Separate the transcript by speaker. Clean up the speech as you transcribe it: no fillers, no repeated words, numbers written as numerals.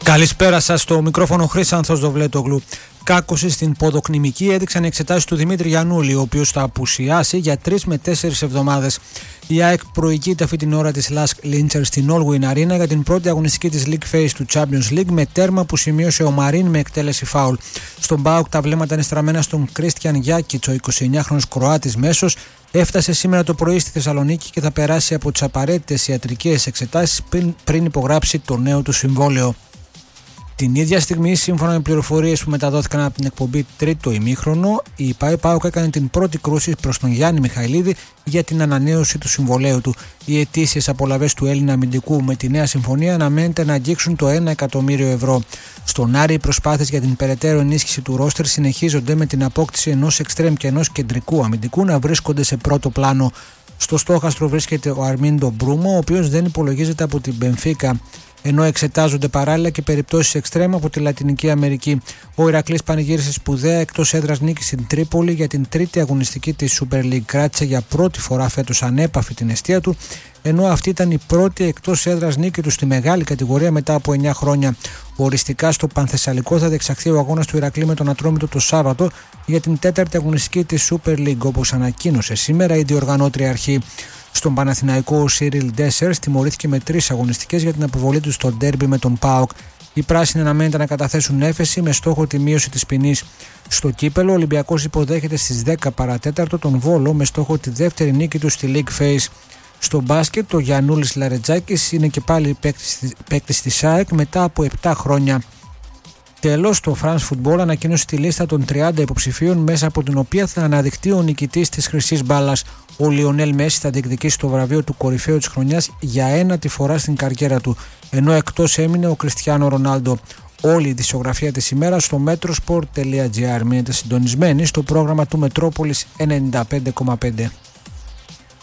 Speaker 1: Καλησπέρα σας, στο μικρόφωνο Χρύσανθος Δοβλέτογλου. Κάκωση στην ποδοκνημική έδειξαν οι εξετάσεις του Δημήτρη Γιαννούλη, ο οποίος θα απουσιάσει για 3 με 4 εβδομάδες. Η ΑΕΚ προηγείται αυτή την ώρα της Lask Linzer στην Allwyn Arena για την πρώτη αγωνιστική της League Phase του Champions League, με τέρμα που σημείωσε ο Μαρίν με εκτέλεση φάουλ. Στον ΠΑΟΚ τα βλέμματα είναι στραμμένα στον Κρίστιαν Γιάκιτς, ο 29χρονος Κροάτης μέσος. Έφτασε σήμερα το πρωί στη Θεσσαλονίκη και θα περάσει από τις απαραίτητες ιατρικές εξετάσεις πριν υπογράψει το νέο του συμβόλαιο. Την ίδια στιγμή, σύμφωνα με πληροφορίες που μεταδόθηκαν από την εκπομπή Τρίτο Ημίχρονο, η ΠΑΟΚ έκανε την πρώτη κρούση προς τον Γιάννη Μιχαηλίδη για την ανανέωση του συμβολαίου του. Οι ετήσιες απολαβές του Έλληνα αμυντικού με τη νέα συμφωνία αναμένεται να αγγίξουν το 1 εκατομμύριο ευρώ. Στον Άρη, οι προσπάθειες για την περαιτέρω ενίσχυση του ρόστερ συνεχίζονται, με την απόκτηση ενός εξτρέμ και ενός κεντρικού αμυντικού να βρίσκονται σε πρώτο πλάνο. Στο στόχαστρο βρίσκεται ο Αρμίντο Μπρούμο, ο οποίος δεν υπολογίζεται από την Μπενφίκα, ενώ εξετάζονται παράλληλα και περιπτώσεις εξτρέμ από τη Λατινική Αμερική. Ο Ηρακλής πανηγύρισε σπουδαία εκτός έδρας νίκη στην Τρίπολη για την τρίτη αγωνιστική της Super League. Κράτησε για πρώτη φορά φέτος ανέπαφη την εστία του, ενώ αυτή ήταν η πρώτη εκτός έδρας νίκη του στη μεγάλη κατηγορία μετά από 9 χρόνια. Οριστικά στο Πανθεσσαλικό θα διεξαχθεί ο αγώνας του Ηρακλή με τον Ατρόμητο το Σάββατο για την τέταρτη αγωνιστική της Super League, όπως ανακοίνωσε σήμερα η διοργανώτρια αρχή. Στον Παναθηναϊκό, ο Σίριλ Ντέσσερς τιμωρήθηκε με 3 αγωνιστικές για την αποβολή του στο ντέρμπι με τον ΠΑΟΚ. Οι πράσινοι αναμένεται να καταθέσουν έφεση με στόχο τη μείωση της ποινής. Στο κύπελο, ο Ολυμπιακός υποδέχεται στις 10 παρατέταρτο τον Βόλο με στόχο τη δεύτερη νίκη του στη League Phase. Στο μπάσκετ, ο Γιαννούλης Λαρετζάκης είναι και πάλι παίκτης της ΑΕΚ μετά από 7 χρόνια. Τέλος, το France Football ανακοίνωσε τη λίστα των 30 υποψηφίων, μέσα από την οποία θα αναδειχτεί ο νικητής της Χρυσής Μπάλας. Ο Λιονέλ Μέση θα διεκδικήσει το βραβείο του κορυφαίου της χρονιάς για 1η φορά στην καριέρα του, ενώ εκτός έμεινε ο Κριστιάνο Ρονάλντο. Όλη η δισογραφία της ημέρας στο metrosport.gr. Μείνετε συντονισμένοι στο πρόγραμμα του Μετρόπολης 95,5.